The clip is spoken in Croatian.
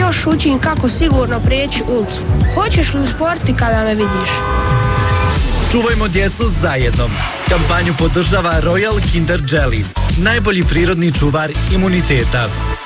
još učim kako sigurno prijeći ulicu. Hoćeš li usporiti kada me vidiš? Čuvajmo djecu zajedno. Kampanju podržava Royal Kinder Jelly, najbolji prirodni čuvar imuniteta.